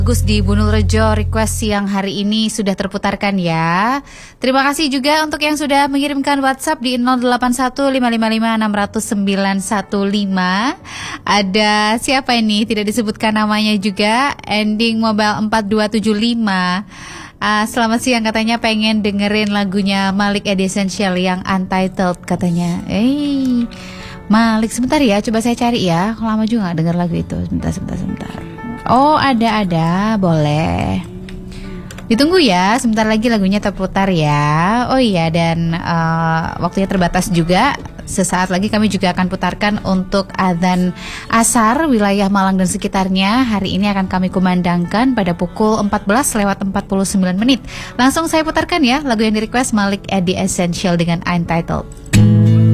Bagus di Bunul Rejo, request siang hari ini sudah terputarkan ya. Terima kasih juga untuk yang sudah mengirimkan WhatsApp di 081555600915. Ada siapa ini? Tidak disebutkan namanya juga. Ending mobile 4275. Selamat siang, katanya pengen dengerin lagunya Malik Edi Essential yang Untitled katanya. Malik, sebentar ya, coba saya cari ya. Lama juga gak denger lagu itu. Sebentar. Oh, ada, boleh. Ditunggu ya, sebentar lagi lagunya terputar ya. Oh iya, dan waktunya terbatas juga. Sesaat lagi kami juga akan putarkan untuk adzan asar wilayah Malang dan sekitarnya. Hari ini akan kami kumandangkan pada pukul 14:49. Langsung saya putarkan ya lagu yang di request Malik Edi Essential dengan Untitled.